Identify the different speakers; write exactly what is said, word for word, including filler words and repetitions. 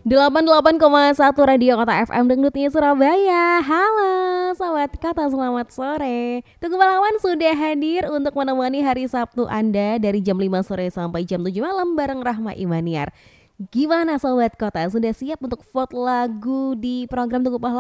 Speaker 1: delapan puluh delapan koma satu Radio Kota F M Dangdutnya Surabaya. Halo Sobat Kota, selamat sore. Tunggu Pahlawan sudah hadir untuk menemani hari Sabtu Anda dari jam lima sore sampai jam tujuh malam bareng Rahma Imaniar. Gimana Sobat Kota, sudah siap untuk vote lagu di program Tunggu Pahlawan?